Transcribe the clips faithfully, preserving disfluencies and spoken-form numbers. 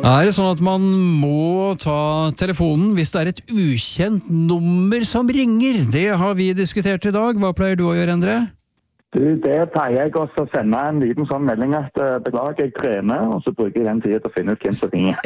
Er det sånn at man må ta telefonen hvis det er et ukjent nummer som ringer? Det har vi diskutert i dag. Hva pleier du å gjøre, Endre? Du, det pleier jeg også å sende en liten sånn melding at uh, beklager, jeg trener, og så bruker jeg den tiden til å finne ut hvem som ringer.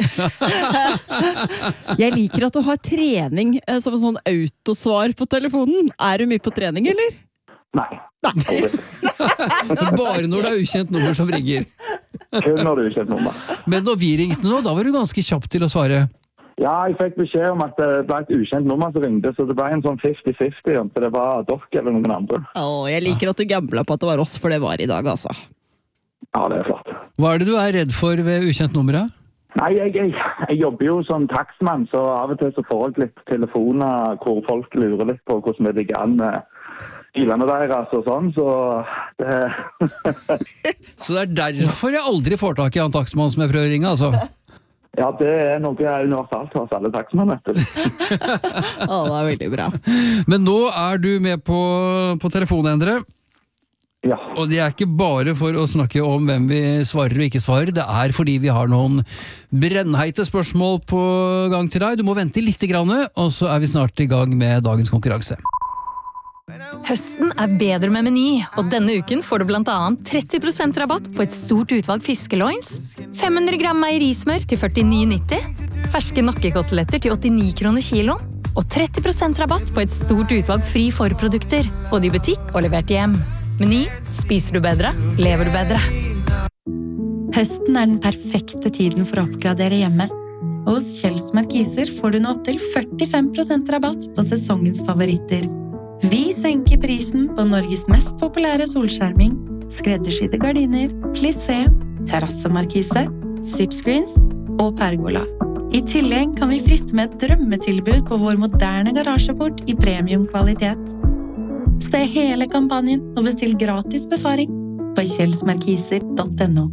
Jeg liker at du har trening eh, som en sånn autosvar på telefonen. Er du mye på trening, eller? Nei. Nei. Bare når det er ukjent nummer som ringer. Kun når det er ukjent nummer. Men når vi ringte nå, da var du ganske kjapp til å svare. Ja, jeg fikk beskjed om at det ble et ukjent nummer som ringte, så det ble en sånn femti femti, om det var dere eller noen andre. Åh, jeg liker at du gamblet på at det var oss, for det var i dag, altså. Ja, det er flott. Hva er det du er redd for ved ukjent nummer? Nei, jeg, jeg, jeg jobber jo som taksmann, så av og til så får jeg litt telefoner hvor folk lurer litt på hvordan det ligger an med bilene deres og sånn, så det... Så det er derfor jeg aldri får tak i han taksmann som jeg prøver å ringe, altså? Ja, det er noe universalt hos alle taksmenn, vet du. Å, det er veldig bra. Men nå er du med på, på telefonen, Endre. Ja. Og det er ikke bare for å snakke om hvem vi svarer og ikke svarer, det er fordi vi har noen brennheite spørsmål på gang til deg. Du må vente litt grann, og så er vi snart i gang med dagens konkurranse. Høsten er bedre med Meny, og denne uken får du blant annet tretti prosent rabatt på et stort utvalg fiskeloins, fem hundre gram meierismør til førtini nitti, ferske nakkekoteletter til åttini kroner kilo, og tretti prosent rabatt på et stort utvalg fri forprodukter, både i butikk og levert hjem. Meny, spiser du bedre, lever du bedre. Høsten er den perfekte tiden for å oppgradere hjemme. Og hos Kjells Markiser får du nå opp til førtifem prosent rabatt på sesongens favoritter. Vi senker prisen på Norges mest populære solskjerming, skreddersydde gardiner, plissé, terrassemarkise, zipscreens og pergola. I tillegg kan vi friste med et drømmetilbud på vår moderne garasjeport i premiumkvalitet. Se hele kampanjen og bestill gratis befaring på kjelsmarkiser punktum no.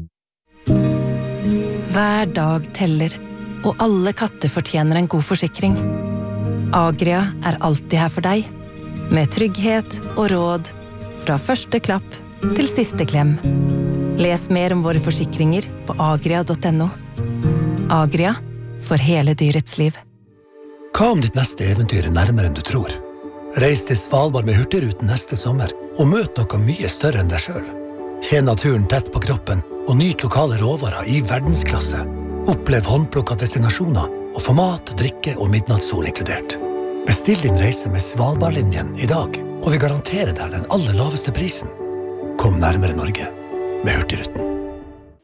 Hver dag teller, og alle katter fortjener en god forsikring. Agria er alltid her for deg, med trygghet og råd fra første klapp til siste klem. Les mer om våre forsikringer på agria punktum no. Agria, for hele dyrets liv. Hva om ditt neste eventyr er nærmere enn du tror? Reis til Svalbard med Hurtigruten neste sommer, og møt noe mye større enn deg selv. Kjenn naturen tett på kroppen, og nyt lokale råvarer i verdensklasse. Opplev håndplukka destinasjoner, og få mat, drikke og midnattssol inkludert. Bestill din reise med Svalbardlinjen i dag, og vi garanterer deg den aller laveste prisen. Kom nærmere Norge med Hurtigruten.